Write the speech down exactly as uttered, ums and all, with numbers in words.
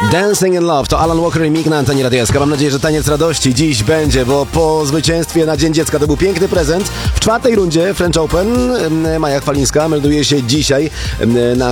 Dancing in Love to Alan Walker i Mick na antenie Radia S K. Mam nadzieję, że taniec radości dziś będzie, bo po zwycięstwie na Dzień Dziecka to był piękny prezent. W czwartej rundzie French Open Maja Chwalińska melduje się dzisiaj na